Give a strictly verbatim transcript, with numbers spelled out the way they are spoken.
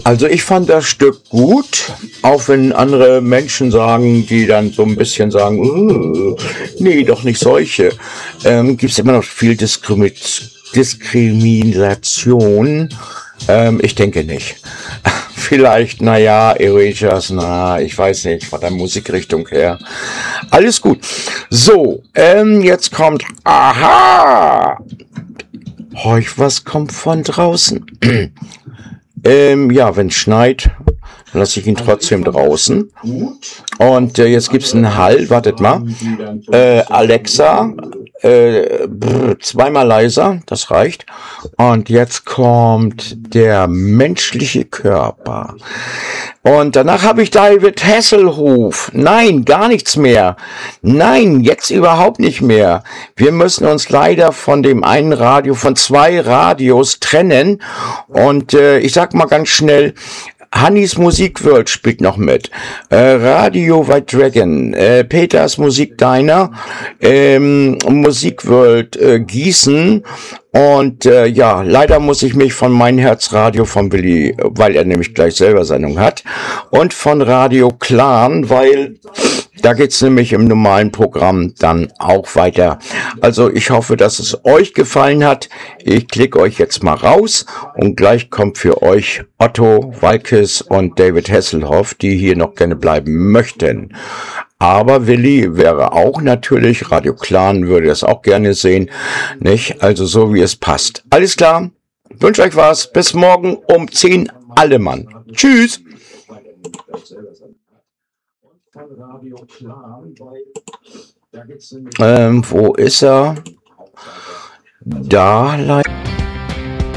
Also ich fand das Stück gut, auch wenn andere Menschen sagen, die dann so ein bisschen sagen, uh, nee, doch nicht solche. Ähm, Gibt es immer noch viel Diskrimi Diskrimination? Ähm, ich denke nicht. Vielleicht, naja, Erasures, na, ich weiß nicht, von der Musikrichtung her. Alles gut. So, ähm, jetzt kommt, aha! Horch, was kommt von draußen? ähm, ja, wenn es schneit, dann lasse ich ihn trotzdem draußen. Und äh, jetzt gibt's einen Hall, wartet mal. Äh, Alexa, äh, brr, zweimal leiser, das reicht. Und jetzt kommt der menschliche Körper. Und danach habe ich David Hasselhoff. Nein, gar nichts mehr. Nein, jetzt überhaupt nicht mehr. Wir müssen uns leider von dem einen Radio, von zwei Radios trennen. Und äh, ich sag mal ganz schnell, Hannis Musikworld spielt noch mit. Äh, Radio White Dragon, äh, Peters Musik Diner, ähm, Musikworld äh, Gießen. Und äh, ja, leider muss ich mich von Mein Herzradio von Willi, weil er nämlich gleich selber Sendung hat, und von Radio Clan, weil da geht's nämlich im normalen Programm dann auch weiter. Also ich hoffe, dass es euch gefallen hat. Ich klicke euch jetzt mal raus und gleich kommt für euch Otto Walkes und David Hasselhoff, die hier noch gerne bleiben möchten. Aber Willi wäre auch natürlich, Radio Clan würde das auch gerne sehen, nicht? Also so wie es passt. Alles klar, wünsche euch was, bis morgen um zehn, alle Mann. Tschüss. Ähm, wo ist er? Da leider.